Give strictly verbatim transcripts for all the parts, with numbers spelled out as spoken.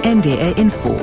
N D R Info.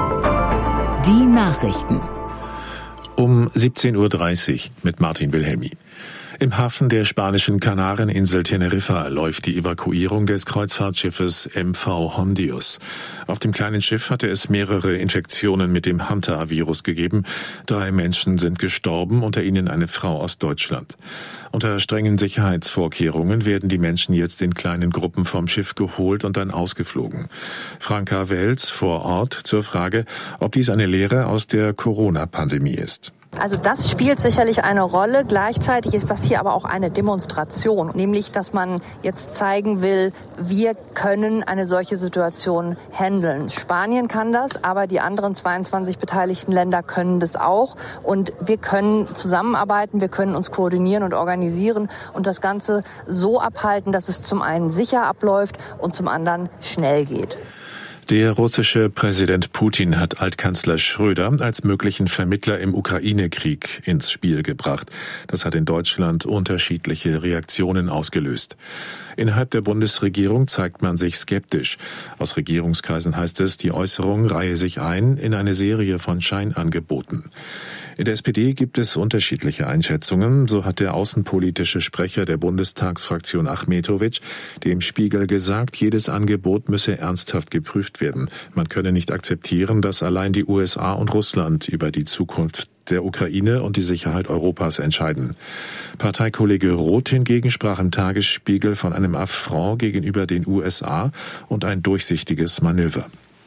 Die Nachrichten. Um siebzehn Uhr dreißig mit Martin Wilhelmi. Im Hafen der spanischen Kanareninsel Teneriffa läuft die Evakuierung des Kreuzfahrtschiffes M V Hondius. Auf dem kleinen Schiff hatte es mehrere Infektionen mit dem Hantavirus gegeben. Drei Menschen sind gestorben, unter ihnen eine Frau aus Deutschland. Unter strengen Sicherheitsvorkehrungen werden die Menschen jetzt in kleinen Gruppen vom Schiff geholt und dann ausgeflogen. Franka Wels vor Ort zur Frage, ob dies eine Lehre aus der Corona-Pandemie ist. Also das spielt sicherlich eine Rolle. Gleichzeitig ist das hier aber auch eine Demonstration, nämlich, dass man jetzt zeigen will, wir können eine solche Situation handeln. Spanien kann das, aber die anderen zweiundzwanzig beteiligten Länder können das auch. Und wir können zusammenarbeiten, wir können uns koordinieren und organisieren und das Ganze so abhalten, dass es zum einen sicher abläuft und zum anderen schnell geht. Der russische Präsident Putin hat Altkanzler Schröder als möglichen Vermittler im Ukraine-Krieg ins Spiel gebracht. Das hat in Deutschland unterschiedliche Reaktionen ausgelöst. Innerhalb der Bundesregierung zeigt man sich skeptisch. Aus Regierungskreisen heißt es, die Äußerung reihe sich ein in eine Serie von Scheinangeboten. In der S P D gibt es unterschiedliche Einschätzungen. So hat der außenpolitische Sprecher der Bundestagsfraktion Achmetovic dem Spiegel gesagt, jedes Angebot müsse ernsthaft geprüft werden. Man könne nicht akzeptieren, dass allein die U S A und Russland über die Zukunft der Ukraine und die Sicherheit Europas entscheiden. Parteikollege Roth hingegen sprach im Tagesspiegel von einem Affront gegenüber den U S A und ein durchsichtiges Manöver.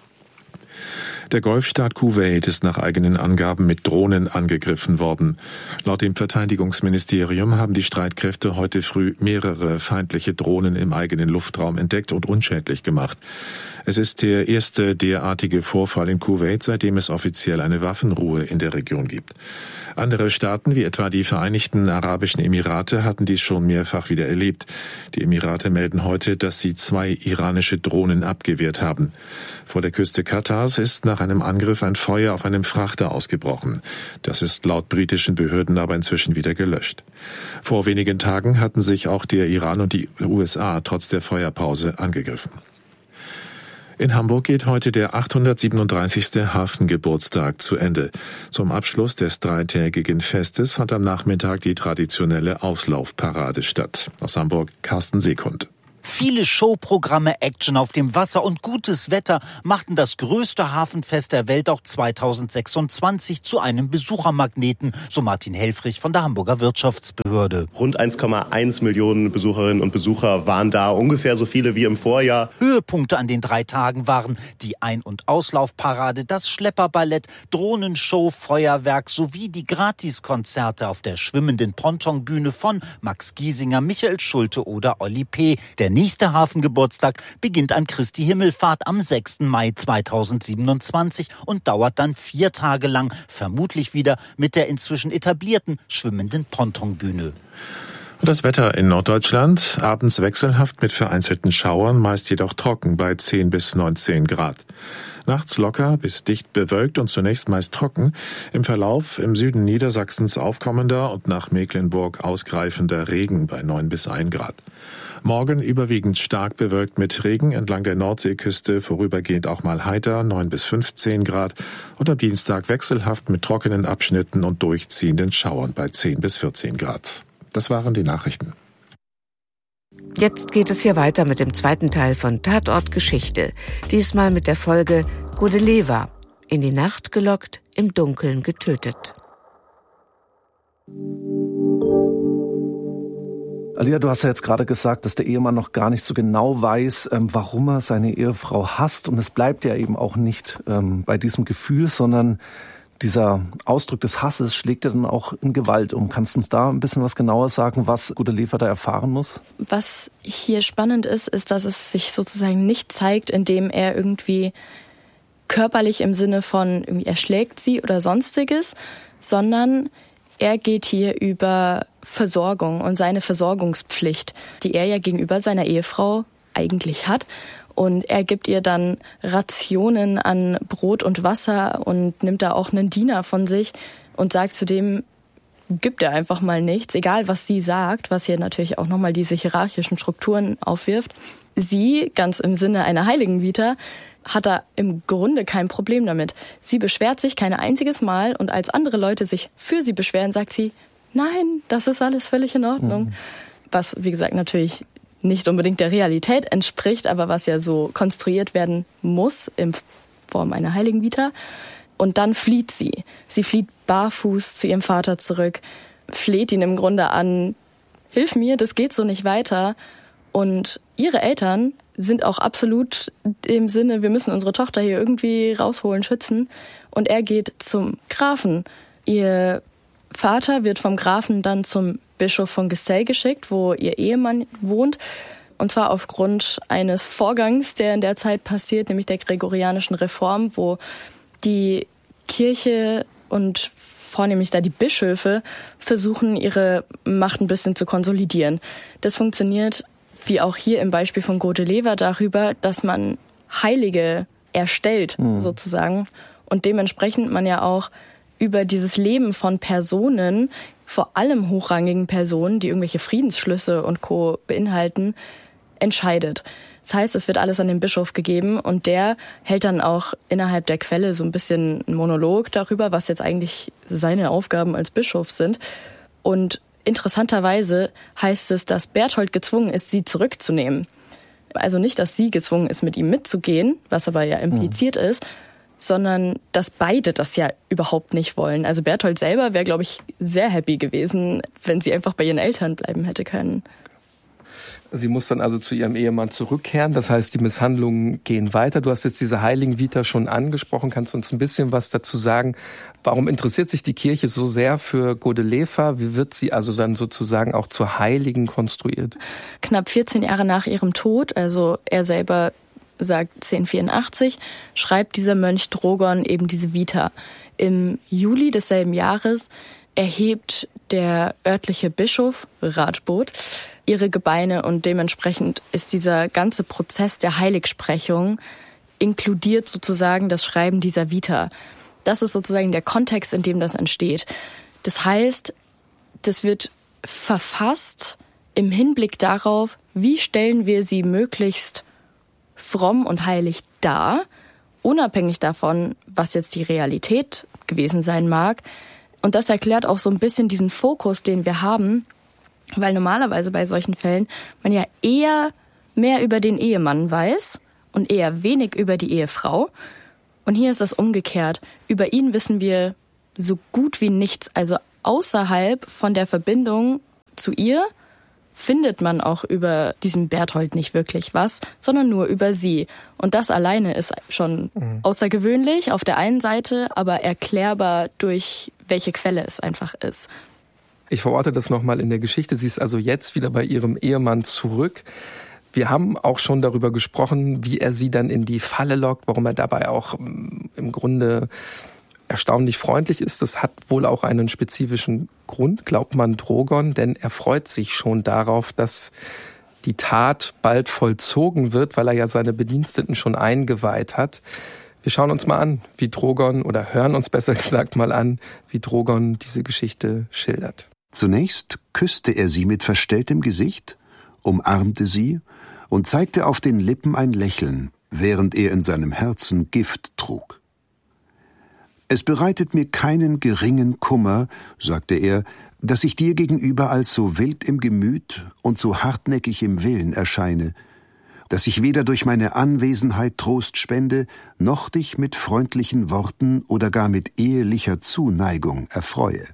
Der Golfstaat Kuwait ist nach eigenen Angaben mit Drohnen angegriffen worden. Laut dem Verteidigungsministerium haben die Streitkräfte heute früh mehrere feindliche Drohnen im eigenen Luftraum entdeckt und unschädlich gemacht. Es ist der erste derartige Vorfall in Kuwait, seitdem es offiziell eine Waffenruhe in der Region gibt. Andere Staaten, wie etwa die Vereinigten Arabischen Emirate, hatten dies schon mehrfach wieder erlebt. Die Emirate melden heute, dass sie zwei iranische Drohnen abgewehrt haben. Vor der Küste Katars ist nach einem Angriff ein Feuer auf einem Frachter ausgebrochen. Das ist laut britischen Behörden aber inzwischen wieder gelöscht. Vor wenigen Tagen hatten sich auch der Iran und die U S A trotz der Feuerpause angegriffen. In Hamburg geht heute der achthundertsiebenunddreißigste Hafengeburtstag zu Ende. Zum Abschluss des dreitägigen Festes fand am Nachmittag die traditionelle Auslaufparade statt. Aus Hamburg Carsten Seekund. Viele Showprogramme, Action auf dem Wasser und gutes Wetter machten das größte Hafenfest der Welt auch zweitausendsechsundzwanzig zu einem Besuchermagneten, so Martin Helfrich von der Hamburger Wirtschaftsbehörde. Rund eins Komma eins Millionen Besucherinnen und Besucher waren da, ungefähr so viele wie im Vorjahr. Höhepunkte an den drei Tagen waren die Ein- und Auslaufparade, das Schlepperballett, Drohnenshow, Feuerwerk sowie die Gratiskonzerte auf der schwimmenden Pontonbühne von Max Giesinger, Michael Schulte oder Olli P. Der nächste Hafengeburtstag beginnt an Christi Himmelfahrt am sechsten Mai zweitausendsiebenundzwanzig und dauert dann vier Tage lang, vermutlich wieder mit der inzwischen etablierten schwimmenden Pontonbühne. Das Wetter in Norddeutschland, abends wechselhaft mit vereinzelten Schauern, meist jedoch trocken bei zehn bis neunzehn Grad. Nachts locker bis dicht bewölkt und zunächst meist trocken. Im Verlauf im Süden Niedersachsens aufkommender und nach Mecklenburg ausgreifender Regen bei neun bis ein Grad. Morgen überwiegend stark bewölkt mit Regen, entlang der Nordseeküste vorübergehend auch mal heiter, neun bis fünfzehn Grad. Und am Dienstag wechselhaft mit trockenen Abschnitten und durchziehenden Schauern bei zehn bis vierzehn Grad. Das waren die Nachrichten. Jetzt geht es hier weiter mit dem zweiten Teil von Tatort Geschichte. Diesmal mit der Folge Godeleva. In die Nacht gelockt, im Dunkeln getötet. Alina, du hast ja jetzt gerade gesagt, dass der Ehemann noch gar nicht so genau weiß, ähm, warum er seine Ehefrau hasst. Und es bleibt ja eben auch nicht ähm, bei diesem Gefühl, sondern dieser Ausdruck des Hasses schlägt ja dann auch in Gewalt um. Kannst du uns da ein bisschen was genauer sagen, was Godeleva da erfahren muss? Was hier spannend ist, ist, dass es sich sozusagen nicht zeigt, indem er irgendwie körperlich im Sinne von irgendwie erschlägt sie oder sonstiges, sondern er geht hier über Versorgung und seine Versorgungspflicht, die er ja gegenüber seiner Ehefrau eigentlich hat. Und er gibt ihr dann Rationen an Brot und Wasser und nimmt da auch einen Diener von sich und sagt zu dem, gibt er einfach mal nichts, egal was sie sagt, was hier natürlich auch nochmal diese hierarchischen Strukturen aufwirft. sie, ganz im Sinne einer Heiligenvita, hat da im Grunde kein Problem damit. Sie beschwert sich kein einziges Mal und als andere Leute sich für sie beschweren, sagt sie, nein, das ist alles völlig in Ordnung. Mhm. Was, wie gesagt, natürlich nicht unbedingt der Realität entspricht, aber was ja so konstruiert werden muss in Form einer Heiligenvita. Und dann flieht sie. Sie flieht barfuß zu ihrem Vater zurück, fleht ihn im Grunde an, hilf mir, das geht so nicht weiter. Und ihre Eltern sind auch absolut im Sinne, wir müssen unsere Tochter hier irgendwie rausholen, schützen. Und er geht zum Grafen. Ihr Vater wird vom Grafen dann zum Bischof von Giselle geschickt, wo ihr Ehemann wohnt. Und zwar aufgrund eines Vorgangs, der in der Zeit passiert, nämlich der gregorianischen Reform, wo die Kirche und vornehmlich da die Bischöfe versuchen, ihre Macht ein bisschen zu konsolidieren. Das funktioniert, wie auch hier im Beispiel von Godeleva, darüber, dass man Heilige erstellt, mhm. sozusagen. Und dementsprechend man ja auch über dieses Leben von Personen, vor allem hochrangigen Personen, die irgendwelche Friedensschlüsse und Co. beinhalten, entscheidet. Das heißt, es wird alles an den Bischof gegeben und der hält dann auch innerhalb der Quelle so ein bisschen einen Monolog darüber, was jetzt eigentlich seine Aufgaben als Bischof sind. Und interessanterweise heißt es, dass Berthold gezwungen ist, sie zurückzunehmen. Also nicht, dass sie gezwungen ist, mit ihm mitzugehen, was aber ja impliziert mhm. ist, sondern dass beide das ja überhaupt nicht wollen. Also Berthold selber wäre, glaube ich, sehr happy gewesen, wenn sie einfach bei ihren Eltern bleiben hätte können. Sie muss dann also zu ihrem Ehemann zurückkehren. Das heißt, die Misshandlungen gehen weiter. Du hast jetzt diese Heiligenvita schon angesprochen. Kannst du uns ein bisschen was dazu sagen? Warum interessiert sich die Kirche so sehr für Godeleva? Wie wird sie also dann sozusagen auch zur Heiligen konstruiert? Knapp vierzehn Jahre nach ihrem Tod, also er selber sagt zehnhundertvierundachtzig, schreibt dieser Mönch Drogon eben diese Vita. Im Juli desselben Jahres erhebt der örtliche Bischof Radbot ihre Gebeine und dementsprechend ist dieser ganze Prozess der Heiligsprechung inkludiert sozusagen das Schreiben dieser Vita. Das ist sozusagen der Kontext, in dem das entsteht. Das heißt, das wird verfasst im Hinblick darauf, wie stellen wir sie möglichst fromm und heilig dar, unabhängig davon, was jetzt die Realität gewesen sein mag. Und das erklärt auch so ein bisschen diesen Fokus, den wir haben, weil normalerweise bei solchen Fällen man ja eher mehr über den Ehemann weiß und eher wenig über die Ehefrau. Und hier ist das umgekehrt. Über ihn wissen wir so gut wie nichts. Also außerhalb von der Verbindung zu ihr findet man auch über diesen Berthold nicht wirklich was, sondern nur über sie. Und das alleine ist schon mhm. außergewöhnlich auf der einen Seite, aber erklärbar durch welche Quelle es einfach ist. Ich verorte das nochmal in der Geschichte. Sie ist also jetzt wieder bei ihrem Ehemann zurück. Wir haben auch schon darüber gesprochen, wie er sie dann in die Falle lockt, warum er dabei auch im Grunde erstaunlich freundlich ist. Das hat wohl auch einen spezifischen Grund, glaubt man Drogon, denn er freut sich schon darauf, dass die Tat bald vollzogen wird, weil er ja seine Bediensteten schon eingeweiht hat. Wir schauen uns mal an, wie Drogon, oder hören uns besser gesagt mal an, wie Drogon diese Geschichte schildert. Zunächst küsste er sie mit verstelltem Gesicht, umarmte sie und zeigte auf den Lippen ein Lächeln, während er in seinem Herzen Gift trug. »Es bereitet mir keinen geringen Kummer«, sagte er, »dass ich dir gegenüber als so wild im Gemüt und so hartnäckig im Willen erscheine, dass ich weder durch meine Anwesenheit Trost spende, noch dich mit freundlichen Worten oder gar mit ehelicher Zuneigung erfreue.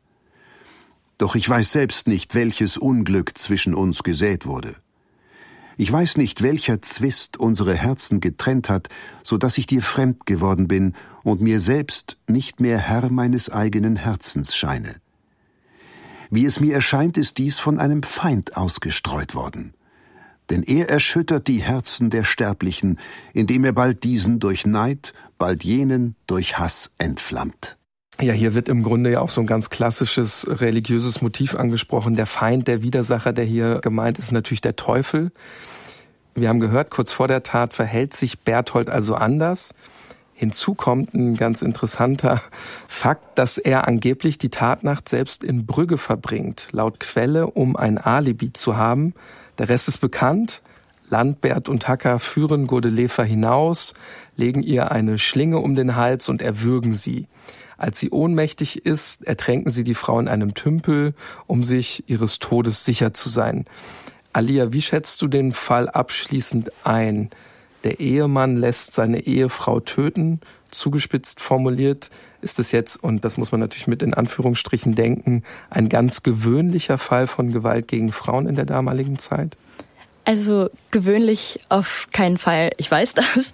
Doch ich weiß selbst nicht, welches Unglück zwischen uns gesät wurde. Ich weiß nicht, welcher Zwist unsere Herzen getrennt hat, so dass ich dir fremd geworden bin und mir selbst nicht mehr Herr meines eigenen Herzens scheine. Wie es mir erscheint, ist dies von einem Feind ausgestreut worden. Denn er erschüttert die Herzen der Sterblichen, indem er bald diesen durch Neid, bald jenen durch Hass entflammt.« Ja, hier wird im Grunde ja auch so ein ganz klassisches religiöses Motiv angesprochen. Der Feind, der Widersacher, der hier gemeint ist, natürlich der Teufel. Wir haben gehört, kurz vor der Tat verhält sich Berthold also anders. Hinzu kommt ein ganz interessanter Fakt, dass er angeblich die Tatnacht selbst in Brügge verbringt, laut Quelle, um ein Alibi zu haben. Der Rest ist bekannt. Landbert und Hacker führen Godelever hinaus, legen ihr eine Schlinge um den Hals und erwürgen sie. Als sie ohnmächtig ist, ertränken sie die Frau in einem Tümpel, um sich ihres Todes sicher zu sein. Alia, wie schätzt du den Fall abschließend ein? Der Ehemann lässt seine Ehefrau töten. Zugespitzt formuliert ist es jetzt, und das muss man natürlich mit in Anführungsstrichen denken, ein ganz gewöhnlicher Fall von Gewalt gegen Frauen in der damaligen Zeit? Also gewöhnlich auf keinen Fall. Ich weiß das.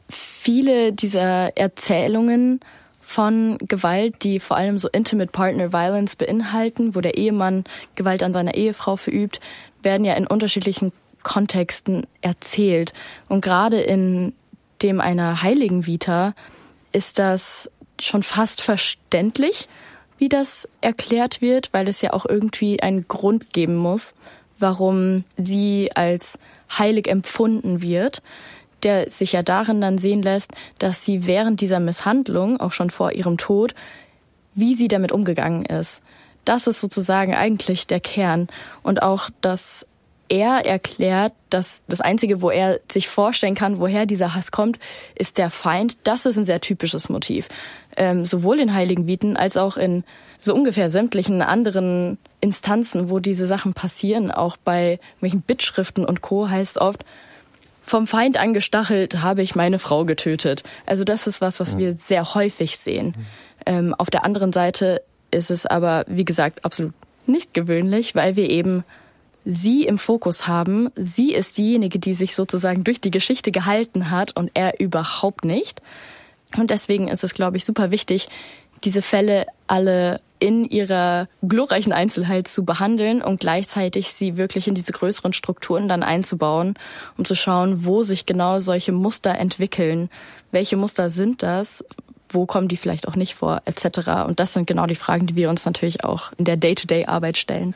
Viele dieser Erzählungen von Gewalt, die vor allem so Intimate Partner Violence beinhalten, wo der Ehemann Gewalt an seiner Ehefrau verübt, werden ja in unterschiedlichen Kontexten erzählt. Und gerade in dem einer heiligen Vita ist das schon fast verständlich, wie das erklärt wird, weil es ja auch irgendwie einen Grund geben muss, warum sie als heilig empfunden wird, der sich ja darin dann sehen lässt, dass sie während dieser Misshandlung, auch schon vor ihrem Tod, wie sie damit umgegangen ist. Das ist sozusagen eigentlich der Kern. Und auch, dass er erklärt, dass das Einzige, wo er sich vorstellen kann, woher dieser Hass kommt, ist der Feind. Das ist ein sehr typisches Motiv. Ähm, sowohl in Heiligen Viten als auch in so ungefähr sämtlichen anderen Instanzen, wo diese Sachen passieren. Auch bei welchen Bittschriften und Co. heißt oft, vom Feind angestachelt habe ich meine Frau getötet. Also das ist was, was wir sehr häufig sehen. Ähm, auf der anderen Seite ist es aber, wie gesagt, absolut nicht gewöhnlich, weil wir eben sie im Fokus haben. Sie ist diejenige, die sich sozusagen durch die Geschichte gehalten hat und er überhaupt nicht. Und deswegen ist es, glaube ich, super wichtig, diese Fälle alle in ihrer glorreichen Einzelheit zu behandeln und gleichzeitig sie wirklich in diese größeren Strukturen dann einzubauen, um zu schauen, wo sich genau solche Muster entwickeln. Welche Muster sind das? Wo kommen die vielleicht auch nicht vor, et cetera. Und das sind genau die Fragen, die wir uns natürlich auch in der Day-to-Day-Arbeit stellen.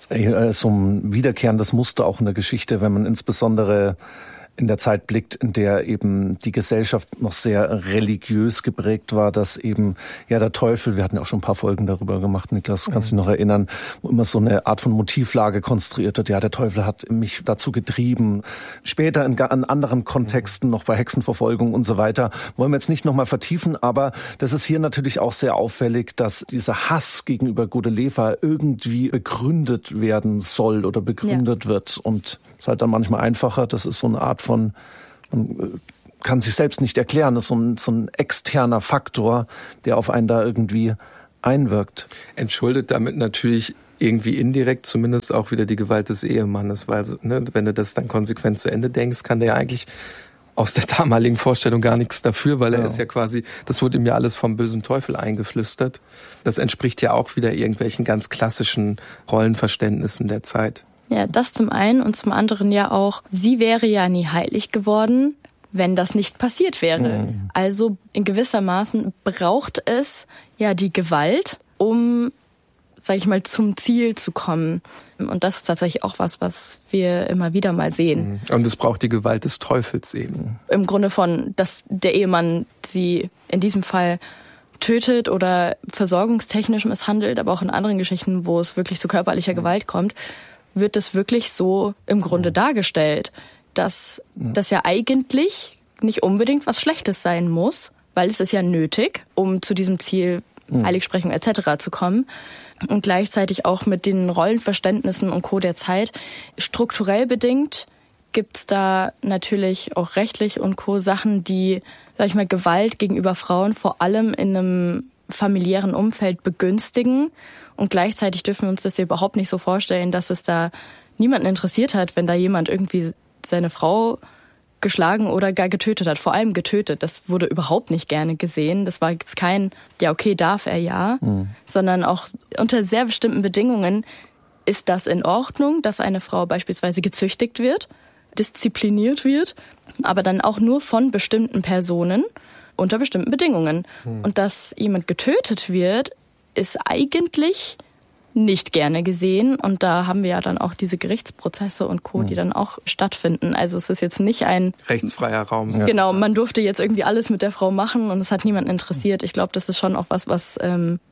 So ein wiederkehrendes Muster auch in der Geschichte, wenn man insbesondere in der Zeit blickt, in der eben die Gesellschaft noch sehr religiös geprägt war, dass eben ja der Teufel, wir hatten ja auch schon ein paar Folgen darüber gemacht, Niklas, kannst du dich noch erinnern, wo immer so eine Art von Motivlage konstruiert wird, ja, der Teufel hat mich dazu getrieben. Später in, in anderen Kontexten, noch bei Hexenverfolgung und so weiter, wollen wir jetzt nicht nochmal vertiefen, aber das ist hier natürlich auch sehr auffällig, dass dieser Hass gegenüber Godelever irgendwie begründet werden soll oder begründet ja. wird, und es ist halt dann manchmal einfacher, das ist so eine Art von, man kann sich selbst nicht erklären, das ist so ein, so ein externer Faktor, der auf einen da irgendwie einwirkt. Entschuldet damit natürlich irgendwie indirekt zumindest auch wieder die Gewalt des Ehemannes, weil ne, wenn du das dann konsequent zu Ende denkst, kann der ja eigentlich aus der damaligen Vorstellung gar nichts dafür, weil er ja. ist ja quasi, das wurde ihm ja alles vom bösen Teufel eingeflüstert. Das entspricht ja auch wieder irgendwelchen ganz klassischen Rollenverständnissen der Zeit. Ja, das zum einen und zum anderen ja auch, sie wäre ja nie heilig geworden, wenn das nicht passiert wäre. Mhm. Also in gewissermaßen braucht es ja die Gewalt, um, sag ich mal, zum Ziel zu kommen. Und das ist tatsächlich auch was, was wir immer wieder mal sehen. Und es braucht die Gewalt des Teufels eben. Im Grunde von, dass der Ehemann sie in diesem Fall tötet oder versorgungstechnisch misshandelt, aber auch in anderen Geschichten, wo es wirklich zu körperlicher Gewalt kommt, wird es wirklich so im Grunde dargestellt, dass das ja eigentlich nicht unbedingt was Schlechtes sein muss, weil es ist ja nötig, um zu diesem Ziel Heiligsprechung et cetera zu kommen. Und gleichzeitig auch mit den Rollenverständnissen und Co. der Zeit. Strukturell bedingt gibt's da natürlich auch rechtlich und Co. Sachen, die, sag ich mal, Gewalt gegenüber Frauen vor allem in einem familiären Umfeld begünstigen. Und gleichzeitig dürfen wir uns das ja überhaupt nicht so vorstellen, dass es da niemanden interessiert hat, wenn da jemand irgendwie seine Frau geschlagen oder gar getötet hat. Vor allem getötet. Das wurde überhaupt nicht gerne gesehen. Das war jetzt kein, ja okay, darf er ja, mhm. sondern auch unter sehr bestimmten Bedingungen ist das in Ordnung, dass eine Frau beispielsweise gezüchtigt wird, diszipliniert wird, aber dann auch nur von bestimmten Personen unter bestimmten Bedingungen. Mhm. Und dass jemand getötet wird, ist eigentlich nicht gerne gesehen. Und da haben wir ja dann auch diese Gerichtsprozesse und Co., die dann auch stattfinden. Also es ist jetzt nicht ein rechtsfreier Raum. Genau, man durfte jetzt irgendwie alles mit der Frau machen und es hat niemanden interessiert. Ich glaube, das ist schon auch was, was ähm,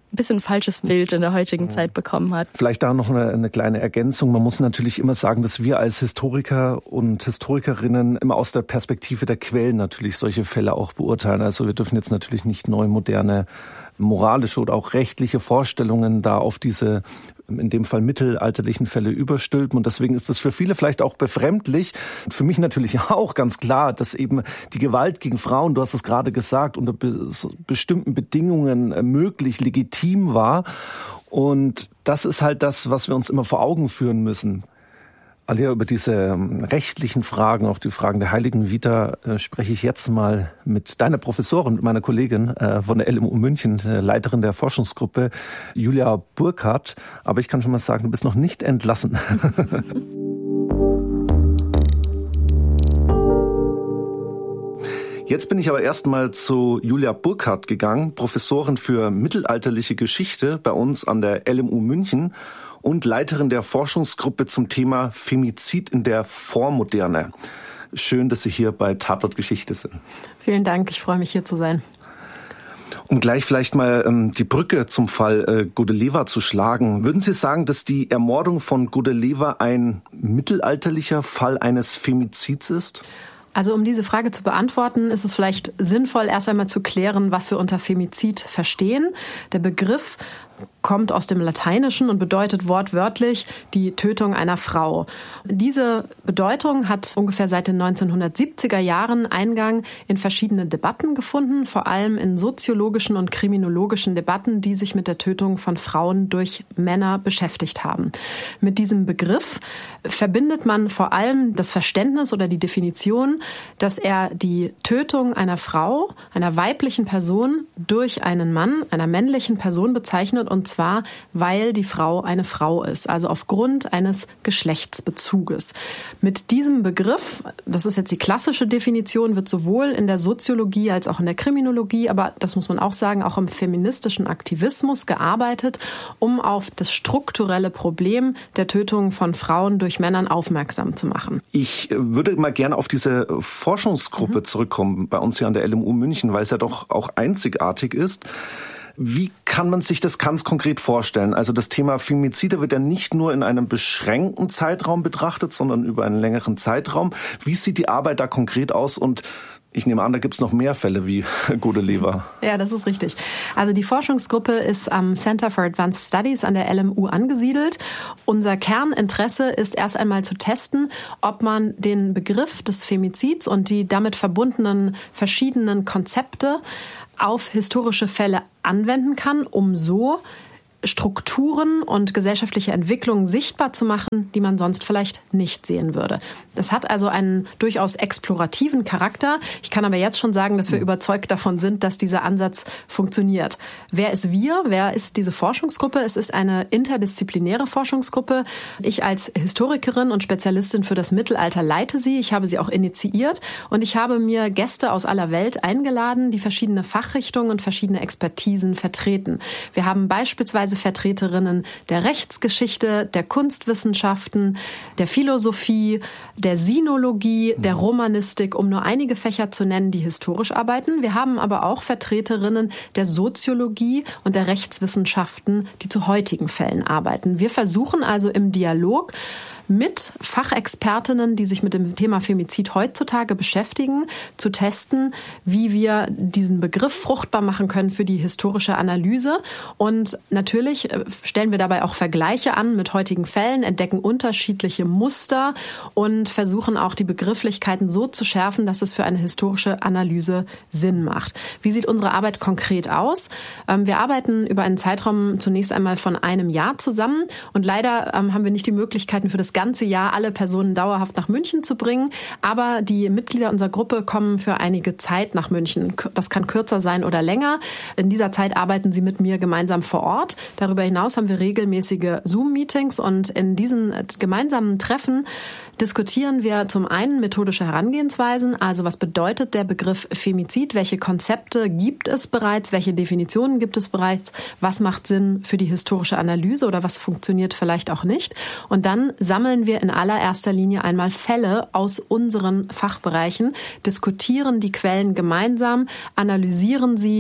ein bisschen falsches Bild in der heutigen Zeit bekommen hat. Vielleicht da noch eine, eine kleine Ergänzung. Man muss natürlich immer sagen, dass wir als Historiker und Historikerinnen immer aus der Perspektive der Quellen natürlich solche Fälle auch beurteilen. Also wir dürfen jetzt natürlich nicht neu moderne moralische oder auch rechtliche Vorstellungen da auf diese, in dem Fall mittelalterlichen Fälle überstülpen. Und deswegen ist das für viele vielleicht auch befremdlich. Für mich natürlich auch ganz klar, dass eben die Gewalt gegen Frauen, du hast es gerade gesagt, unter be- bestimmten Bedingungen möglich, legitim war. Und das ist halt das, was wir uns immer vor Augen führen müssen. Alia, über diese rechtlichen Fragen, auch die Fragen der Heiligen Vita, äh, spreche ich jetzt mal mit deiner Professorin, mit meiner Kollegin äh, von der L M U München, äh, Leiterin der Forschungsgruppe, Julia Burkhardt. Aber ich kann schon mal sagen, du bist noch nicht entlassen. Jetzt bin ich aber erstmal zu Julia Burkhardt gegangen, Professorin für mittelalterliche Geschichte bei uns an der L M U München und Leiterin der Forschungsgruppe zum Thema Femizid in der Vormoderne. Schön, dass Sie hier bei Tatort Geschichte sind. Vielen Dank, ich freue mich, hier zu sein. Um gleich vielleicht mal ähm, die Brücke zum Fall äh, Godeleva zu schlagen. Würden Sie sagen, dass die Ermordung von Godeleva ein mittelalterlicher Fall eines Femizids ist? Also um diese Frage zu beantworten, ist es vielleicht sinnvoll, erst einmal zu klären, was wir unter Femizid verstehen. Der Begriff kommt aus dem Lateinischen und bedeutet wortwörtlich die Tötung einer Frau. Diese Bedeutung hat ungefähr seit den neunzehnhundertsiebziger Jahren Eingang in verschiedene Debatten gefunden, vor allem in soziologischen und kriminologischen Debatten, die sich mit der Tötung von Frauen durch Männer beschäftigt haben. Mit diesem Begriff verbindet man vor allem das Verständnis oder die Definition, dass er die Tötung einer Frau, einer weiblichen Person durch einen Mann, einer männlichen Person bezeichnet, und zwar, weil die Frau eine Frau ist, also aufgrund eines Geschlechtsbezuges. Mit diesem Begriff, das ist jetzt die klassische Definition, wird sowohl in der Soziologie als auch in der Kriminologie, aber das muss man auch sagen, auch im feministischen Aktivismus gearbeitet, um auf das strukturelle Problem der Tötung von Frauen durch Männern aufmerksam zu machen. Ich würde mal gerne auf diese Forschungsgruppe mhm. zurückkommen, bei uns hier an der L M U München, weil es ja doch auch einzigartig ist. Wie kann man sich das ganz konkret vorstellen? Also das Thema Femizide wird ja nicht nur in einem beschränkten Zeitraum betrachtet, sondern über einen längeren Zeitraum. Wie sieht die Arbeit da konkret aus? Und ich nehme an, da gibt es noch mehr Fälle wie Godeleva. Ja, das ist richtig. Also die Forschungsgruppe ist am Center for Advanced Studies an der L M U angesiedelt. Unser Kerninteresse ist erst einmal zu testen, ob man den Begriff des Femizids und die damit verbundenen verschiedenen Konzepte auf historische Fälle anwenden kann, um so Strukturen und gesellschaftliche Entwicklungen sichtbar zu machen, die man sonst vielleicht nicht sehen würde. Das hat also einen durchaus explorativen Charakter. Ich kann aber jetzt schon sagen, dass wir mhm. überzeugt davon sind, dass dieser Ansatz funktioniert. Wer ist wir? Wer ist diese Forschungsgruppe? Es ist eine interdisziplinäre Forschungsgruppe. Ich als Historikerin und Spezialistin für das Mittelalter leite sie. Ich habe sie auch initiiert und ich habe mir Gäste aus aller Welt eingeladen, die verschiedene Fachrichtungen und verschiedene Expertisen vertreten. Wir haben beispielsweise Vertreterinnen der Rechtsgeschichte, der Kunstwissenschaften, der Philosophie, der Sinologie, der Romanistik, um nur einige Fächer zu nennen, die historisch arbeiten. Wir haben aber auch Vertreterinnen der Soziologie und der Rechtswissenschaften, die zu heutigen Fällen arbeiten. Wir versuchen also im Dialog mit Fachexpertinnen, die sich mit dem Thema Femizid heutzutage beschäftigen, zu testen, wie wir diesen Begriff fruchtbar machen können für die historische Analyse. Und natürlich stellen wir dabei auch Vergleiche an mit heutigen Fällen, entdecken unterschiedliche Muster und versuchen auch die Begrifflichkeiten so zu schärfen, dass es für eine historische Analyse Sinn macht. Wie sieht unsere Arbeit konkret aus? Wir arbeiten über einen Zeitraum zunächst einmal von einem Jahr zusammen und leider haben wir nicht die Möglichkeiten für das ganze Jahr alle Personen dauerhaft nach München zu bringen. Aber die Mitglieder unserer Gruppe kommen für einige Zeit nach München. Das kann kürzer sein oder länger. In dieser Zeit arbeiten sie mit mir gemeinsam vor Ort. Darüber hinaus haben wir regelmäßige Zoom-Meetings und in diesen gemeinsamen Treffen diskutieren wir zum einen methodische Herangehensweisen, also was bedeutet der Begriff Femizid, welche Konzepte gibt es bereits, welche Definitionen gibt es bereits, was macht Sinn für die historische Analyse oder was funktioniert vielleicht auch nicht. Und dann sammeln wir in allererster Linie einmal Fälle aus unseren Fachbereichen, diskutieren die Quellen gemeinsam, analysieren sie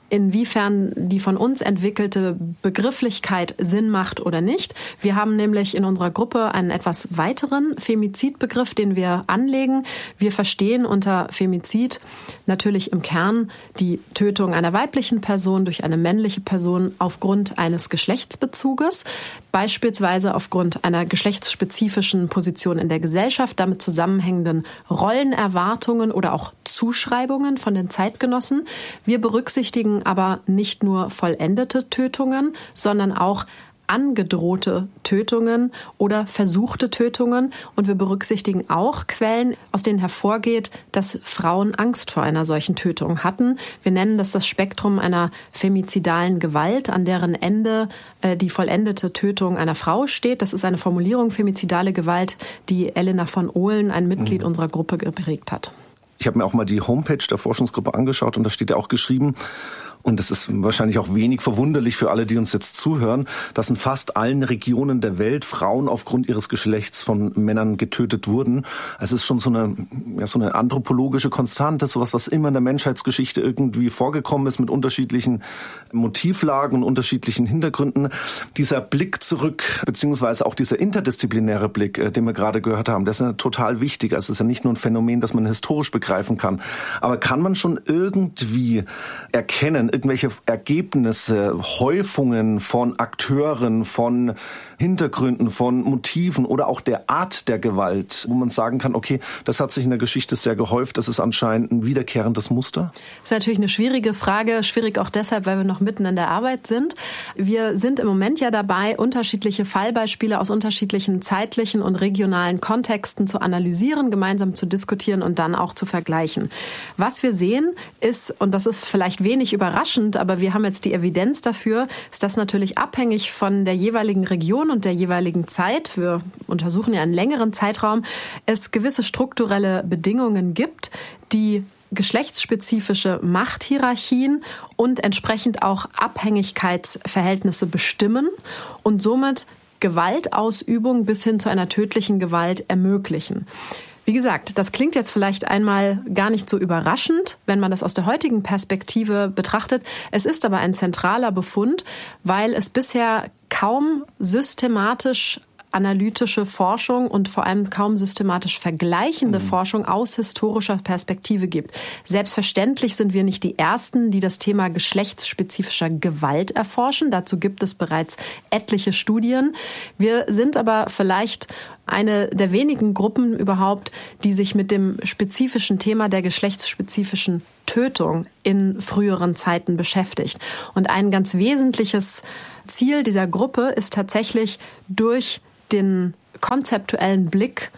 inwiefern die von uns entwickelte Begrifflichkeit Sinn macht oder nicht. Wir haben nämlich in unserer Gruppe einen etwas weiteren Femizidbegriff, den wir anlegen. Wir verstehen unter Femizid natürlich im Kern die Tötung einer weiblichen Person durch eine männliche Person aufgrund eines Geschlechtsbezuges, beispielsweise aufgrund einer geschlechtsspezifischen Position in der Gesellschaft, damit zusammenhängenden Rollenerwartungen oder auch Zuschreibungen von den Zeitgenossen. Wir berücksichtigen aber nicht nur vollendete Tötungen, sondern auch angedrohte Tötungen oder versuchte Tötungen. Und wir berücksichtigen auch Quellen, aus denen hervorgeht, dass Frauen Angst vor einer solchen Tötung hatten. Wir nennen das das Spektrum einer femizidalen Gewalt, an deren Ende äh, die vollendete Tötung einer Frau steht. Das ist eine Formulierung, femizidale Gewalt, die Elena von Ohlen, ein Mitglied mhm. unserer Gruppe, geprägt hat. Ich habe mir auch mal die Homepage der Forschungsgruppe angeschaut und da steht ja auch geschrieben, und das ist wahrscheinlich auch wenig verwunderlich für alle, die uns jetzt zuhören, dass in fast allen Regionen der Welt Frauen aufgrund ihres Geschlechts von Männern getötet wurden. Also es ist schon so eine, ja, so eine anthropologische Konstante, sowas, was immer in der Menschheitsgeschichte irgendwie vorgekommen ist, mit unterschiedlichen Motivlagen und unterschiedlichen Hintergründen. Dieser Blick zurück, beziehungsweise auch dieser interdisziplinäre Blick, den wir gerade gehört haben, das ist ja total wichtig. Also es ist ja nicht nur ein Phänomen, das man historisch begreifen kann. Aber kann man schon irgendwie erkennen, irgendwelche Ergebnisse, Häufungen von Akteuren, von Hintergründen, von Motiven oder auch der Art der Gewalt, wo man sagen kann, okay, das hat sich in der Geschichte sehr gehäuft, das ist anscheinend ein wiederkehrendes Muster? Das ist natürlich eine schwierige Frage, schwierig auch deshalb, weil wir noch mitten in der Arbeit sind. Wir sind im Moment ja dabei, unterschiedliche Fallbeispiele aus unterschiedlichen zeitlichen und regionalen Kontexten zu analysieren, gemeinsam zu diskutieren und dann auch zu vergleichen. Was wir sehen ist, und das ist vielleicht wenig überraschend, aber wir haben jetzt die Evidenz dafür, ist das natürlich abhängig von der jeweiligen Region und der jeweiligen Zeit. Wir untersuchen ja einen längeren Zeitraum. Es gewisse strukturelle Bedingungen gibt, die geschlechtsspezifische Machthierarchien und entsprechend auch Abhängigkeitsverhältnisse bestimmen und somit Gewaltausübung bis hin zu einer tödlichen Gewalt ermöglichen. Wie gesagt, das klingt jetzt vielleicht einmal gar nicht so überraschend, wenn man das aus der heutigen Perspektive betrachtet. Es ist aber ein zentraler Befund, weil es bisher kaum systematisch analytische Forschung und vor allem kaum systematisch vergleichende mhm. Forschung aus historischer Perspektive gibt. Selbstverständlich sind wir nicht die Ersten, die das Thema geschlechtsspezifischer Gewalt erforschen. Dazu gibt es bereits etliche Studien. Wir sind aber vielleicht eine der wenigen Gruppen überhaupt, die sich mit dem spezifischen Thema der geschlechtsspezifischen Tötung in früheren Zeiten beschäftigt. Und ein ganz wesentliches Ziel dieser Gruppe ist tatsächlich durch den konzeptuellen Blick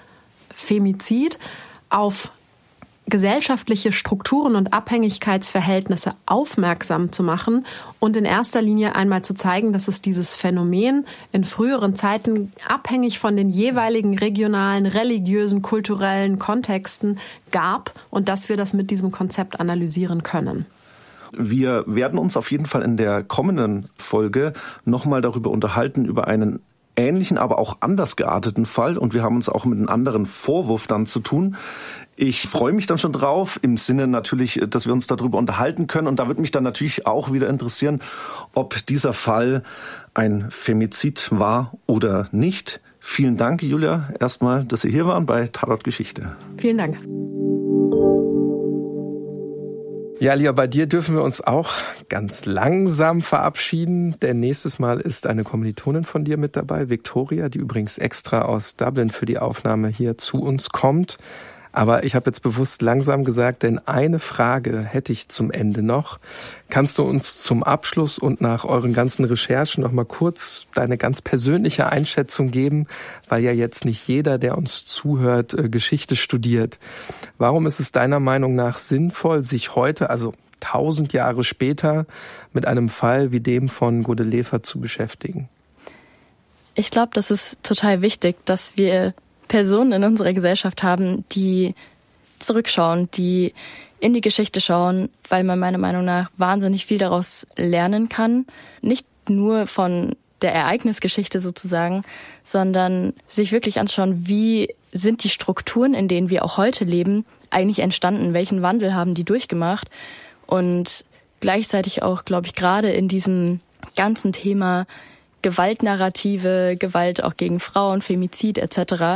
Femizid auf gesellschaftliche Strukturen und Abhängigkeitsverhältnisse aufmerksam zu machen und in erster Linie einmal zu zeigen, dass es dieses Phänomen in früheren Zeiten abhängig von den jeweiligen regionalen, religiösen, kulturellen Kontexten gab und dass wir das mit diesem Konzept analysieren können. Wir werden uns auf jeden Fall in der kommenden Folge nochmal darüber unterhalten, über einen ähnlichen, aber auch anders gearteten Fall. Und wir haben uns auch mit einem anderen Vorwurf dann zu tun. Ich freue mich dann schon drauf, im Sinne natürlich, dass wir uns darüber unterhalten können. Und da würde mich dann natürlich auch wieder interessieren, ob dieser Fall ein Femizid war oder nicht. Vielen Dank, Julia, erstmal, dass Sie hier waren bei Tatort Geschichte. Vielen Dank. Ja, Lia, bei dir dürfen wir uns auch ganz langsam verabschieden, denn nächstes Mal ist eine Kommilitonin von dir mit dabei, Victoria, die übrigens extra aus Dublin für die Aufnahme hier zu uns kommt. Aber ich habe jetzt bewusst langsam gesagt, denn eine Frage hätte ich zum Ende noch. Kannst du uns zum Abschluss und nach euren ganzen Recherchen noch mal kurz deine ganz persönliche Einschätzung geben, weil ja jetzt nicht jeder, der uns zuhört, Geschichte studiert. Warum ist es deiner Meinung nach sinnvoll, sich heute, also tausend Jahre später, mit einem Fall wie dem von Godelever zu beschäftigen? Ich glaube, das ist total wichtig, dass wir Personen in unserer Gesellschaft haben, die zurückschauen, die in die Geschichte schauen, weil man meiner Meinung nach wahnsinnig viel daraus lernen kann. Nicht nur von der Ereignisgeschichte sozusagen, sondern sich wirklich anschauen, wie sind die Strukturen, in denen wir auch heute leben, eigentlich entstanden, welchen Wandel haben die durchgemacht und gleichzeitig auch, glaube ich, gerade in diesem ganzen Thema Gewaltnarrative, Gewalt auch gegen Frauen, Femizid et cetera,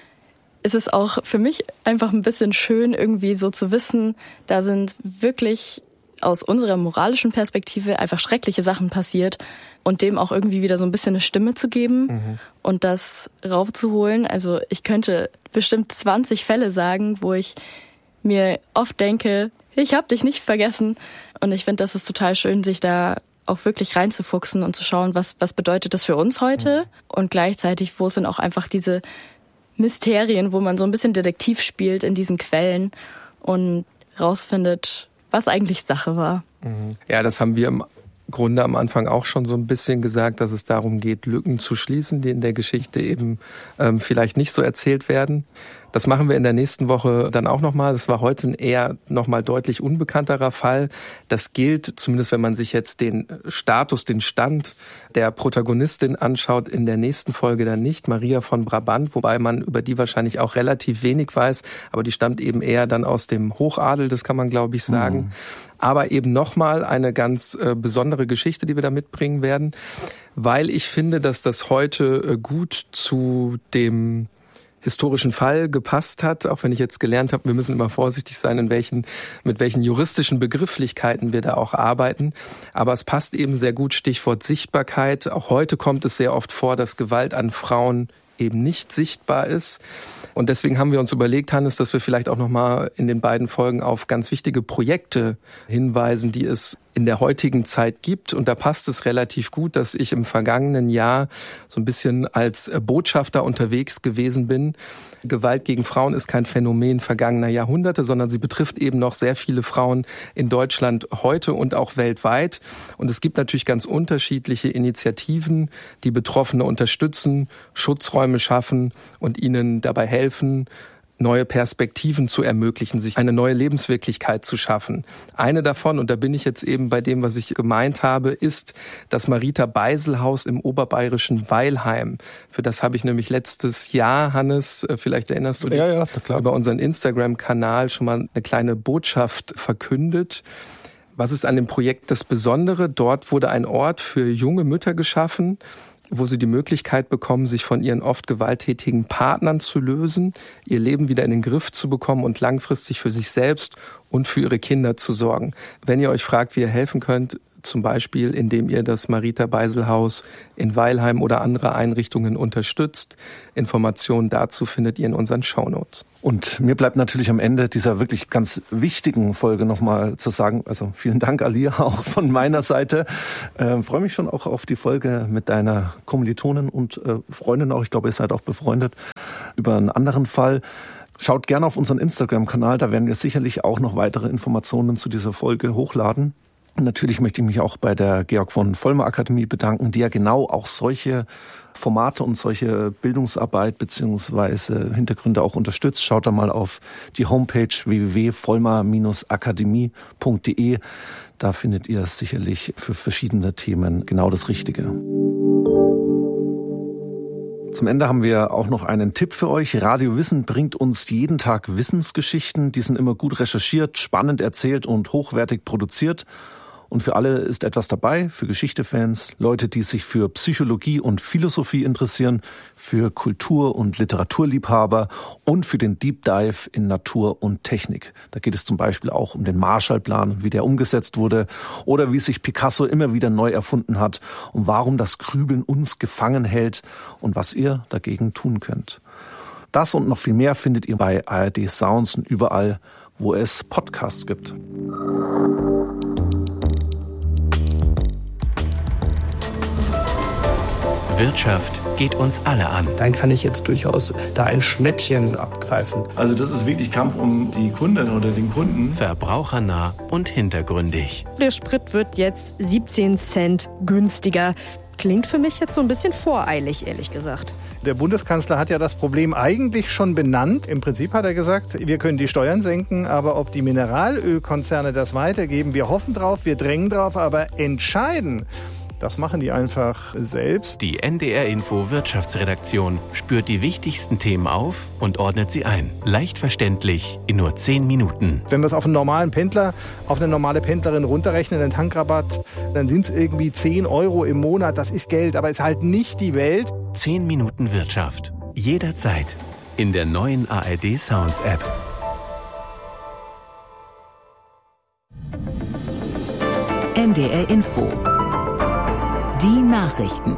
ist es auch für mich einfach ein bisschen schön, irgendwie so zu wissen, da sind wirklich aus unserer moralischen Perspektive einfach schreckliche Sachen passiert und dem auch irgendwie wieder so ein bisschen eine Stimme zu geben mhm. und das raufzuholen. Also ich könnte bestimmt zwanzig Fälle sagen, wo ich mir oft denke, ich hab dich nicht vergessen. Und ich finde, das ist total schön, sich da auch wirklich reinzufuchsen und zu schauen, was, was bedeutet das für uns heute? Mhm. Und gleichzeitig, wo sind auch einfach diese Mysterien, wo man so ein bisschen Detektiv spielt in diesen Quellen und rausfindet, was eigentlich Sache war. Ja, das haben wir im Grunde am Anfang auch schon so ein bisschen gesagt, dass es darum geht, Lücken zu schließen, die in der Geschichte eben ähm, vielleicht nicht so erzählt werden. Das machen wir in der nächsten Woche dann auch nochmal. Das war heute ein eher nochmal deutlich unbekannterer Fall. Das gilt, zumindest wenn man sich jetzt den Status, den Stand der Protagonistin anschaut, in der nächsten Folge dann nicht. Maria von Brabant, wobei man über die wahrscheinlich auch relativ wenig weiß. Aber die stammt eben eher dann aus dem Hochadel, das kann man, glaube ich, sagen. Mhm. Aber eben nochmal eine ganz äh, besondere Geschichte, die wir da mitbringen werden. Weil ich finde, dass das heute äh, gut zu dem historischen Fall gepasst hat, auch wenn ich jetzt gelernt habe, wir müssen immer vorsichtig sein, in welchen, mit welchen juristischen Begrifflichkeiten wir da auch arbeiten. Aber es passt eben sehr gut, Stichwort Sichtbarkeit. Auch heute kommt es sehr oft vor, dass Gewalt an Frauen eben nicht sichtbar ist. Und deswegen haben wir uns überlegt, Hannes, dass wir vielleicht auch nochmal in den beiden Folgen auf ganz wichtige Projekte hinweisen, die es in der heutigen Zeit gibt. Und da passt es relativ gut, dass ich im vergangenen Jahr so ein bisschen als Botschafter unterwegs gewesen bin. Gewalt gegen Frauen ist kein Phänomen vergangener Jahrhunderte, sondern sie betrifft eben noch sehr viele Frauen in Deutschland heute und auch weltweit. Und es gibt natürlich ganz unterschiedliche Initiativen, die Betroffene unterstützen, Schutzräume schaffen und ihnen dabei helfen, neue Perspektiven zu ermöglichen, sich eine neue Lebenswirklichkeit zu schaffen. Eine davon, und da bin ich jetzt eben bei dem, was ich gemeint habe, ist das Marita-Beisel-Haus im oberbayerischen Weilheim. Für das habe ich nämlich letztes Jahr, Hannes, vielleicht erinnerst du dich, ja, ja, klar. über unseren Instagram-Kanal schon mal eine kleine Botschaft verkündet. Was ist an dem Projekt das Besondere? Dort wurde ein Ort für junge Mütter geschaffen, wo sie die Möglichkeit bekommen, sich von ihren oft gewalttätigen Partnern zu lösen, ihr Leben wieder in den Griff zu bekommen und langfristig für sich selbst und für ihre Kinder zu sorgen. Wenn ihr euch fragt, wie ihr helfen könnt, zum Beispiel indem ihr das Marita-Beisel-Haus in Weilheim oder andere Einrichtungen unterstützt. Informationen dazu findet ihr in unseren Shownotes. Und mir bleibt natürlich am Ende dieser wirklich ganz wichtigen Folge nochmal zu sagen, also vielen Dank, Alia, auch von meiner Seite. Äh, freue mich schon auch auf die Folge mit deiner Kommilitonin und äh, Freundin auch. Ich glaube, ihr seid auch befreundet über einen anderen Fall. Schaut gerne auf unseren Instagram-Kanal, da werden wir sicherlich auch noch weitere Informationen zu dieser Folge hochladen. Und natürlich möchte ich mich auch bei der Georg von Vollmer Akademie bedanken, die ja genau auch solche Formate und solche Bildungsarbeit beziehungsweise Hintergründe auch unterstützt. Schaut da mal auf die Homepage w w w punkt vollmer akademie punkt d e. Da findet ihr sicherlich für verschiedene Themen genau das Richtige. Zum Ende haben wir auch noch einen Tipp für euch. Radio Wissen bringt uns jeden Tag Wissensgeschichten. Die sind immer gut recherchiert, spannend erzählt und hochwertig produziert. Und für alle ist etwas dabei, für Geschichtefans, Leute, die sich für Psychologie und Philosophie interessieren, für Kultur- und Literaturliebhaber und für den Deep Dive in Natur und Technik. Da geht es zum Beispiel auch um den Marshallplan, wie der umgesetzt wurde oder wie sich Picasso immer wieder neu erfunden hat und warum das Grübeln uns gefangen hält und was ihr dagegen tun könnt. Das und noch viel mehr findet ihr bei A R D Sounds und überall, wo es Podcasts gibt. Wirtschaft geht uns alle an. Dann kann ich jetzt durchaus da ein Schnäppchen abgreifen. Also das ist wirklich Kampf um die Kundin oder den Kunden. Verbrauchernah und hintergründig. Der Sprit wird jetzt siebzehn Cent günstiger. Klingt für mich jetzt so ein bisschen voreilig, ehrlich gesagt. Der Bundeskanzler hat ja das Problem eigentlich schon benannt. Im Prinzip hat er gesagt, wir können die Steuern senken, aber ob die Mineralölkonzerne das weitergeben, wir hoffen drauf, wir drängen drauf, aber entscheiden, Das machen die einfach selbst. Die N D R Info Wirtschaftsredaktion spürt die wichtigsten Themen auf und ordnet sie ein. Leicht verständlich in nur zehn Minuten. Wenn wir es auf einen normalen Pendler, auf eine normale Pendlerin runterrechnen, den Tankrabatt, dann sind es irgendwie zehn Euro im Monat. Das ist Geld, aber ist halt nicht die Welt. zehn Minuten Wirtschaft. Jederzeit. In der neuen A R D Sounds App. N D R Info. Die Nachrichten.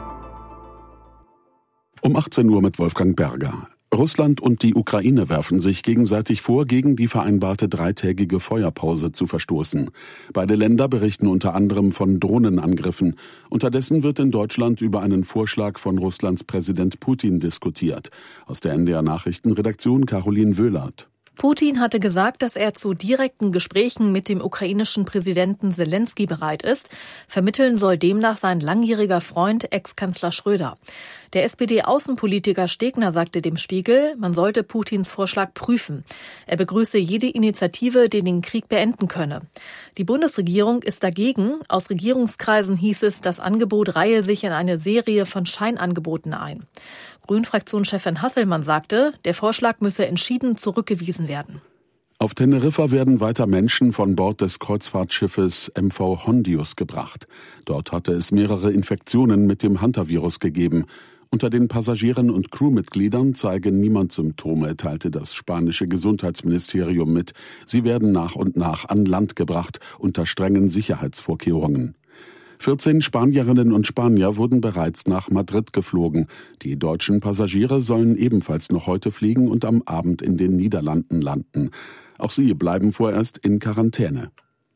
Um achtzehn Uhr mit Wolfgang Berger. Russland und die Ukraine werfen sich gegenseitig vor, gegen die vereinbarte dreitägige Feuerpause zu verstoßen. Beide Länder berichten unter anderem von Drohnenangriffen. Unterdessen wird in Deutschland über einen Vorschlag von Russlands Präsident Putin diskutiert. Aus der N D R Nachrichtenredaktion Caroline Wöhlert. Putin hatte gesagt, dass er zu direkten Gesprächen mit dem ukrainischen Präsidenten Selenskyj bereit ist. Vermitteln soll demnach sein langjähriger Freund, Ex-Kanzler Schröder. Der S P D-Außenpolitiker Stegner sagte dem Spiegel, man sollte Putins Vorschlag prüfen. Er begrüße jede Initiative, die den Krieg beenden könne. Die Bundesregierung ist dagegen. Aus Regierungskreisen hieß es, das Angebot reihe sich in eine Serie von Scheinangeboten ein. Grünen-Fraktionschefin Hasselmann sagte, der Vorschlag müsse entschieden zurückgewiesen werden. Auf Teneriffa werden weiter Menschen von Bord des Kreuzfahrtschiffes M V Hondius gebracht. Dort hatte es mehrere Infektionen mit dem Hantavirus gegeben. Unter den Passagieren und Crewmitgliedern zeige niemand Symptome, teilte das spanische Gesundheitsministerium mit. Sie werden nach und nach an Land gebracht, unter strengen Sicherheitsvorkehrungen. vierzehn Spanierinnen und Spanier wurden bereits nach Madrid geflogen. Die deutschen Passagiere sollen ebenfalls noch heute fliegen und am Abend in den Niederlanden landen. Auch sie bleiben vorerst in Quarantäne.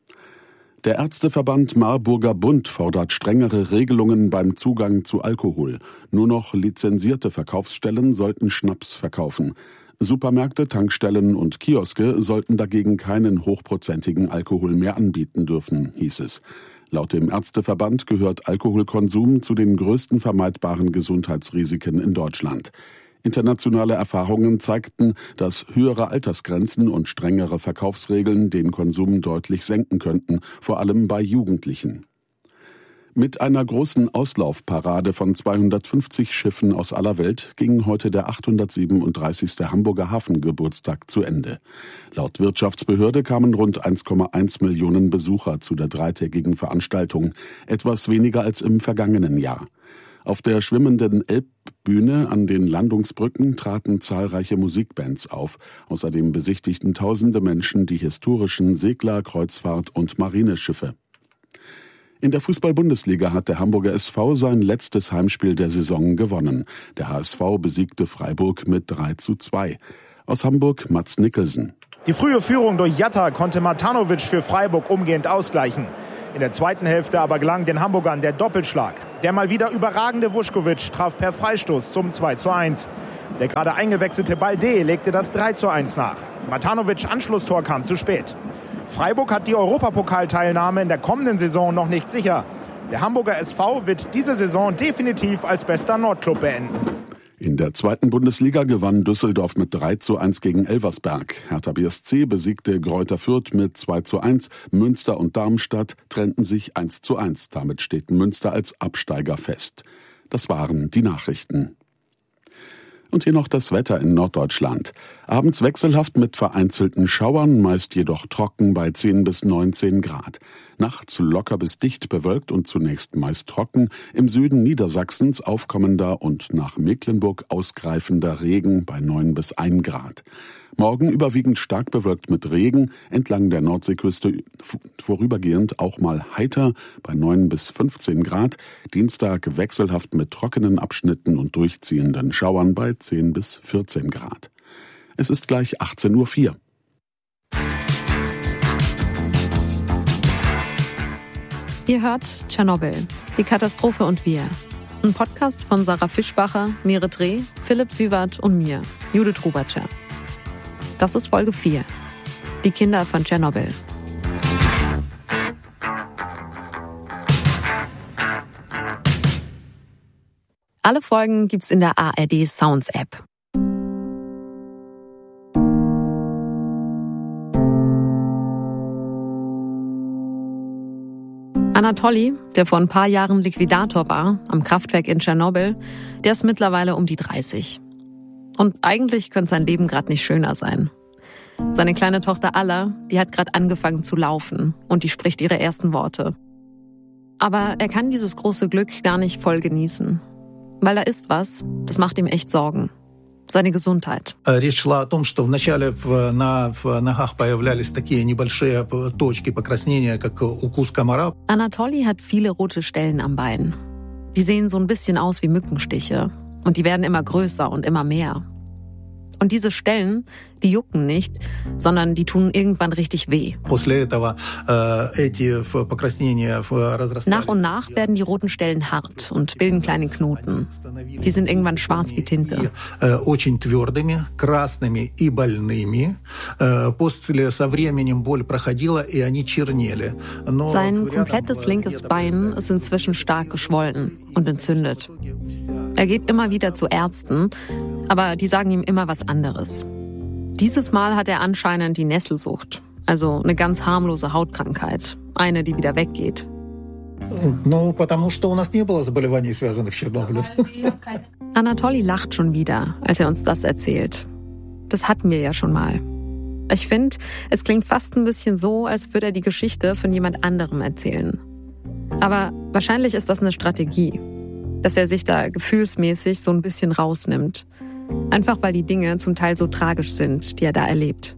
Der Ärzteverband Marburger Bund fordert strengere Regelungen beim Zugang zu Alkohol. Nur noch lizenzierte Verkaufsstellen sollten Schnaps verkaufen. Supermärkte, Tankstellen und Kioske sollten dagegen keinen hochprozentigen Alkohol mehr anbieten dürfen, hieß es. Laut dem Ärzteverband gehört Alkoholkonsum zu den größten vermeidbaren Gesundheitsrisiken in Deutschland. Internationale Erfahrungen zeigten, dass höhere Altersgrenzen und strengere Verkaufsregeln den Konsum deutlich senken könnten, vor allem bei Jugendlichen. Mit einer großen Auslaufparade von zweihundertfünfzig Schiffen aus aller Welt ging heute der achthundertsiebenunddreißigste Hamburger Hafengeburtstag zu Ende. Laut Wirtschaftsbehörde kamen rund eins Komma eins Millionen Besucher zu der dreitägigen Veranstaltung, etwas weniger als im vergangenen Jahr. Auf der schwimmenden Elbbühne an den Landungsbrücken traten zahlreiche Musikbands auf. Außerdem besichtigten tausende Menschen die historischen Segler-, Kreuzfahrt- und Marineschiffe. In der Fußball-Bundesliga hat der Hamburger S V sein letztes Heimspiel der Saison gewonnen. Der H S V besiegte Freiburg mit drei zu zwei. Aus Hamburg Mats Nicholson. Die frühe Führung durch Jatta konnte Matanovic für Freiburg umgehend ausgleichen. In der zweiten Hälfte aber gelang den Hamburgern der Doppelschlag. Der mal wieder überragende Vuskovic traf per Freistoß zum zwei zu eins. Der gerade eingewechselte Balde legte das drei zu eins nach. Matanovic' Anschlusstor kam zu spät. Freiburg hat die Europapokalteilnahme in der kommenden Saison noch nicht sicher. Der Hamburger S V wird diese Saison definitiv als bester Nordclub beenden. In der zweiten Bundesliga gewann Düsseldorf mit drei zu eins gegen Elversberg. Hertha B S C besiegte Greuther Fürth mit zwei zu eins. Münster und Darmstadt trennten sich eins zu eins. Damit steht Münster als Absteiger fest. Das waren die Nachrichten. Und hier noch das Wetter in Norddeutschland. Abends wechselhaft mit vereinzelten Schauern, meist jedoch trocken bei zehn bis neunzehn Grad. Nachts locker bis dicht bewölkt und zunächst meist trocken. Im Süden Niedersachsens aufkommender und nach Mecklenburg ausgreifender Regen bei neun bis ein Grad. Morgen überwiegend stark bewölkt mit Regen, entlang der Nordseeküste vorübergehend auch mal heiter bei neun bis fünfzehn Grad. Dienstag wechselhaft mit trockenen Abschnitten und durchziehenden Schauern bei zehn bis vierzehn Grad. Es ist gleich achtzehn Uhr vier. Ihr hört Tschernobyl, die Katastrophe und wir. Ein Podcast von Sarah Fischbacher, Merit Reh, Philipp Süwart und mir, Judith Rubatscher. Das ist Folge vier. Die Kinder von Tschernobyl. Alle Folgen gibt's in der A R D Sounds App. Anatoly, der vor ein paar Jahren Liquidator war am Kraftwerk in Tschernobyl, der ist mittlerweile um die dreißig. Und eigentlich könnte sein Leben gerade nicht schöner sein. Seine kleine Tochter Alla, die hat gerade angefangen zu laufen und die spricht ihre ersten Worte. Aber er kann dieses große Glück gar nicht voll genießen. Weil da ist was, das macht ihm echt Sorgen. Seine Gesundheit. Речь шла о том, что вначале на ногах появлялись такие небольшие точки покраснения, как укус комара. Anatoly hat viele rote Stellen am Bein. Die sehen so ein bisschen aus wie Mückenstiche. Und die werden immer größer und immer mehr. Und diese Stellen, die jucken nicht, sondern die tun irgendwann richtig weh. Nach und nach werden die roten Stellen hart und bilden kleine Knoten. Die sind irgendwann schwarz wie Tinte. Sein komplettes linkes Bein ist inzwischen stark geschwollen und entzündet. Er geht immer wieder zu Ärzten, aber die sagen ihm immer was anderes. Dieses Mal hat er anscheinend die Nesselsucht, also eine ganz harmlose Hautkrankheit, eine, die wieder weggeht. Anatoly lacht schon wieder, als er uns das erzählt. Das hatten wir ja schon mal. Ich finde, es klingt fast ein bisschen so, als würde er die Geschichte von jemand anderem erzählen. Aber wahrscheinlich ist das eine Strategie, dass er sich da gefühlsmäßig so ein bisschen rausnimmt. Einfach weil die Dinge zum Teil so tragisch sind, die er da erlebt.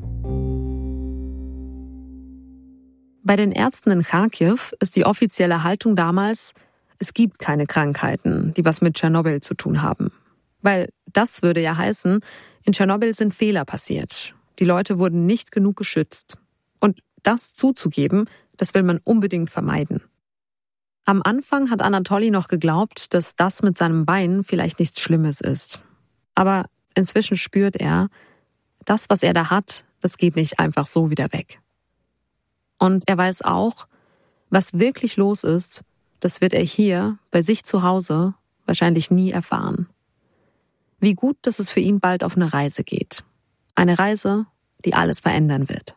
Bei den Ärzten in Charkiw ist die offizielle Haltung damals, es gibt keine Krankheiten, die was mit Tschernobyl zu tun haben. Weil das würde ja heißen, in Tschernobyl sind Fehler passiert. Die Leute wurden nicht genug geschützt. Und das zuzugeben, das will man unbedingt vermeiden. Am Anfang hat Anatoly noch geglaubt, dass das mit seinem Bein vielleicht nichts Schlimmes ist. Aber inzwischen spürt er, das, was er da hat, das geht nicht einfach so wieder weg. Und er weiß auch, was wirklich los ist, das wird er hier, bei sich zu Hause, wahrscheinlich nie erfahren. Wie gut, dass es für ihn bald auf eine Reise geht. Eine Reise, die alles verändern wird.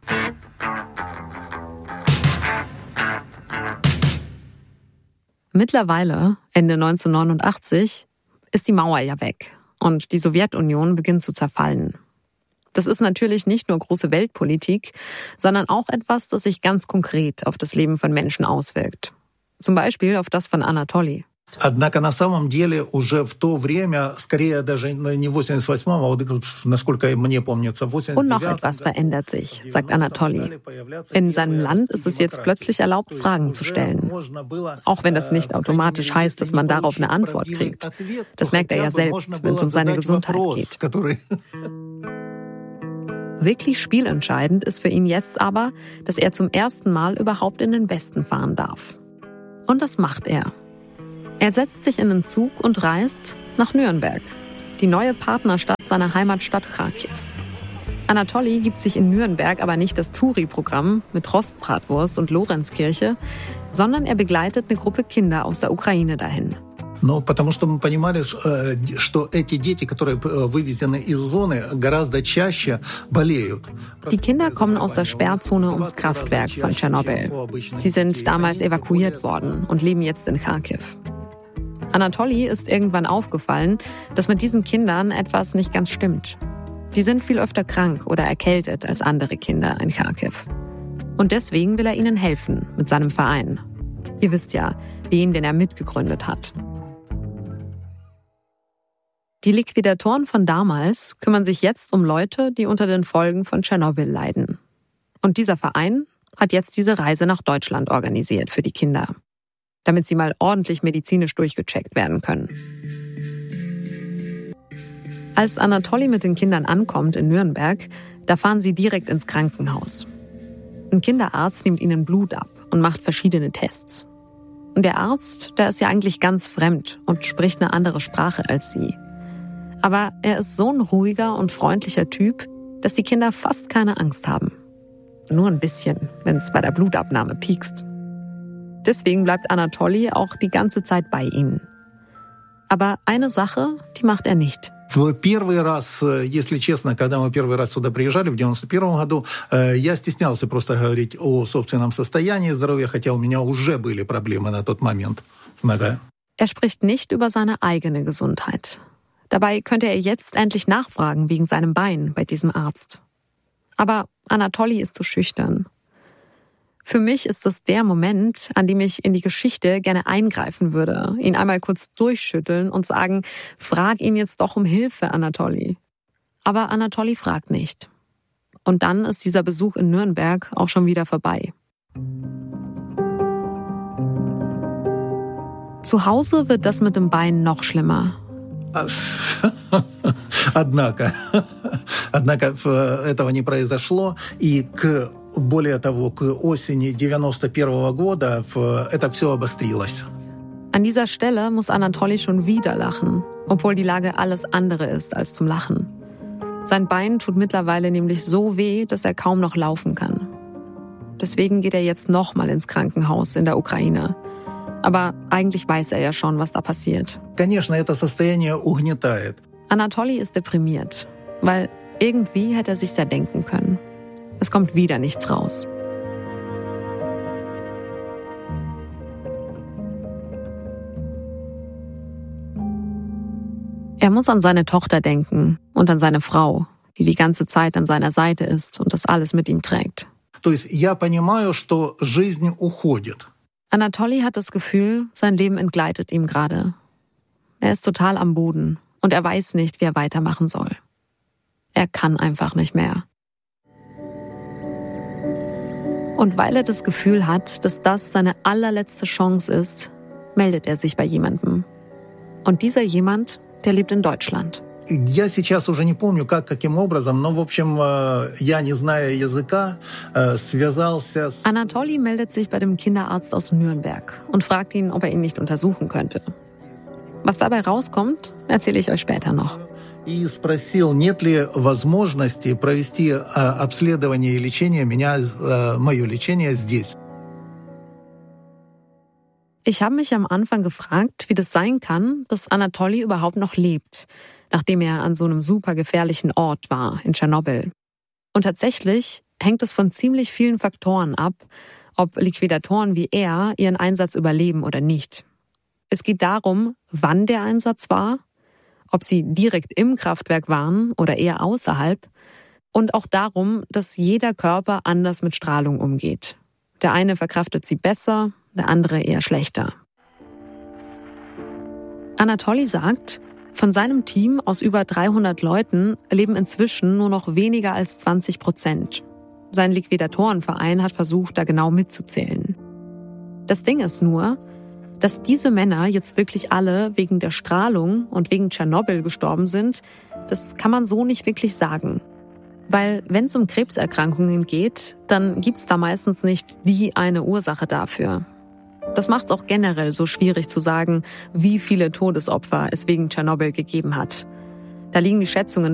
Mittlerweile, Ende neunzehnhundertneunundachtzig, ist die Mauer ja weg und die Sowjetunion beginnt zu zerfallen. Das ist natürlich nicht nur große Weltpolitik, sondern auch etwas, das sich ganz konkret auf das Leben von Menschen auswirkt. Zum Beispiel auf das von Anatoly. Однако на самом деле уже в то время, скорее даже не в восемьдесят восьмом, а вот, насколько мне помнится, в восемьдесят девятом. Und noch etwas verändert sich, sagt Anatoly. In seinem Land ist es jetzt plötzlich erlaubt, Fragen zu stellen. Auch wenn das nicht automatisch heißt, dass man darauf eine Antwort kriegt. Das merkt er ja selbst, wenn es um seine Gesundheit geht. Wirklich spielentscheidend ist für ihn jetzt aber, dass er zum ersten Mal überhaupt in den Westen fahren darf. Und das macht er. Er setzt sich in den Zug und reist nach Nürnberg, die neue Partnerstadt seiner Heimatstadt Charkiw. Anatoly gibt sich in Nürnberg aber nicht das Touri-Programm mit Rostbratwurst und Lorenzkirche, sondern er begleitet eine Gruppe Kinder aus der Ukraine dahin. Ну, потому что мы понимали, что эти дети, которые вывезены из зоны, гораздо чаще болеют. Die Kinder kommen aus der Sperrzone ums Kraftwerk von Tschernobyl. Sie sind damals evakuiert worden und leben jetzt in Charkiw. Anatoly ist irgendwann aufgefallen, dass mit diesen Kindern etwas nicht ganz stimmt. Die sind viel öfter krank oder erkältet als andere Kinder in Charkiw. Und deswegen will er ihnen helfen mit seinem Verein. Ihr wisst ja, den, den er mitgegründet hat. Die Liquidatoren von damals kümmern sich jetzt um Leute, die unter den Folgen von Tschernobyl leiden. Und dieser Verein hat jetzt diese Reise nach Deutschland organisiert für die Kinder, damit sie mal ordentlich medizinisch durchgecheckt werden können. Als Anatoly mit den Kindern ankommt in Nürnberg, da fahren sie direkt ins Krankenhaus. Ein Kinderarzt nimmt ihnen Blut ab und macht verschiedene Tests. Und der Arzt, der ist ja eigentlich ganz fremd und spricht eine andere Sprache als sie. Aber er ist so ein ruhiger und freundlicher Typ, dass die Kinder fast keine Angst haben. Nur ein bisschen, wenn es bei der Blutabnahme piekst. Deswegen bleibt Anatoly auch die ganze Zeit bei ihnen. Aber eine Sache, die macht er nicht. В первый раз, если честно, когда мы первый раз сюда приезжали в девяносто первом году, я стеснялся просто говорить о собственном состоянии здоровья, хотя у меня уже были проблемы на тот Moment с ногой. Er spricht nicht über seine eigene Gesundheit. Dabei könnte er jetzt endlich nachfragen wegen seinem Bein bei diesem Arzt. Aber Anatoli ist zu schüchtern. Für mich ist das der Moment, an dem ich in die Geschichte gerne eingreifen würde, ihn einmal kurz durchschütteln und sagen, frag ihn jetzt doch um Hilfe, Anatoli. Aber Anatoli fragt nicht. Und dann ist dieser Besuch in Nürnberg auch schon wieder vorbei. Zu Hause wird das mit dem Bein noch schlimmer. Однако, однако этого не произошло, и к более того, к осени девяносто первого года это все обострилось. An dieser Stelle muss Anatoli schon wieder lachen, obwohl die Lage alles andere ist als zum Lachen. Sein Bein tut mittlerweile nämlich so weh, dass er kaum noch laufen kann. Deswegen geht er jetzt nochmal ins Krankenhaus in der Ukraine. Aber eigentlich weiß er ja schon, was da passiert. Конечно, это состояние угнетает. Anatoli ist deprimiert, weil irgendwie hätte er sich's ja denken können. Es kommt wieder nichts raus. Er muss an seine Tochter denken und an seine Frau, die die ganze Zeit an seiner Seite ist und das alles mit ihm trägt. То есть я понимаю, что жизнь уходит. Anatoli hat das Gefühl, sein Leben entgleitet ihm gerade. Er ist total am Boden und er weiß nicht, wie er weitermachen soll. Er kann einfach nicht mehr. Und weil er das Gefühl hat, dass das seine allerletzte Chance ist, meldet er sich bei jemandem. Und dieser jemand, der lebt in Deutschland. Я сейчас уже не помню, как, каким образом, но, в общем, я, не зная языка, связался с... Anatoli meldet sich bei dem Kinderarzt aus Nürnberg und fragt ihn, ob er ihn nicht untersuchen könnte. Was dabei rauskommt, erzähle ich euch später noch. И спросил, нет ли возможности провести обследование и лечение меня, мое лечение здесь. Ich habe mich am Anfang gefragt, wie das sein kann, dass Anatoli überhaupt noch lebt, nachdem er an so einem super gefährlichen Ort war, in Tschernobyl. Und tatsächlich hängt es von ziemlich vielen Faktoren ab, ob Liquidatoren wie er ihren Einsatz überleben oder nicht. Es geht darum, wann der Einsatz war, ob sie direkt im Kraftwerk waren oder eher außerhalb, und auch darum, dass jeder Körper anders mit Strahlung umgeht. Der eine verkraftet sie besser, der andere eher schlechter. Anatoli sagt, von seinem Team aus über dreihundert Leuten leben inzwischen nur noch weniger als zwanzig Prozent. Sein Liquidatorenverein hat versucht, da genau mitzuzählen. Das Ding ist nur, dass diese Männer jetzt wirklich alle wegen der Strahlung und wegen Tschernobyl gestorben sind, das kann man so nicht wirklich sagen. Weil wenn es um Krebserkrankungen geht, dann gibt's da meistens nicht die eine Ursache dafür. Das macht es auch generell so schwierig zu sagen, wie viele Todesopfer es wegen Tschernobyl gegeben hat. Da liegen die Schätzungen